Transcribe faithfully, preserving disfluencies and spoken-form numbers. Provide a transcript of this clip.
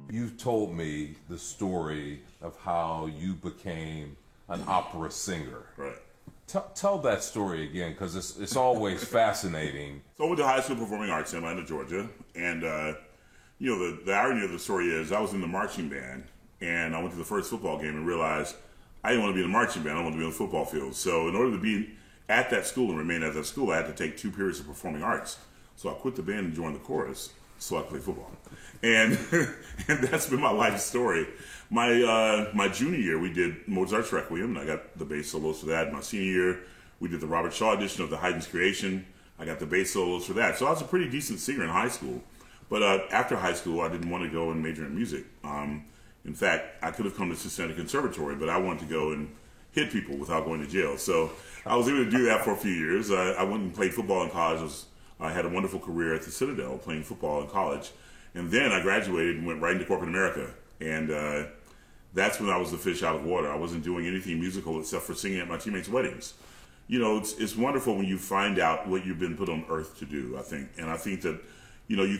you've told me the story of how you became an opera singer. Right. Tell, tell that story again, because it's, it's always fascinating. So I went to high school performing arts in Atlanta, Georgia, and uh, you know the, the irony of the story is I was in the marching band, and I went to the first football game and realized I didn't want to be in the marching band. I wanted to be on the football field. So in order to be at that school and remain at that school, I had to take two periods of performing arts. So I quit the band and joined the chorus so I could play football, and and that's been my life story. My uh, my junior year, we did Mozart's Requiem, and I got the bass solos for that. My senior year, we did the Robert Shaw edition of the Haydn's Creation. I got the bass solos for that. So I was a pretty decent singer in high school. But uh, after high school, I didn't want to go and major in music. Um, in fact, I could have come to Cincinnati Conservatory, but I wanted to go and hit people without going to jail. So I was able to do that for a few years. I, I went and played football in college. I, was, I had a wonderful career at the Citadel playing football in college. And then I graduated and went right into corporate America. And uh, that's when I was the fish out of water. I wasn't doing anything musical except for singing at my teammates' weddings. You know, it's it's wonderful when you find out what you've been put on earth to do, I think. And I think that, you know, you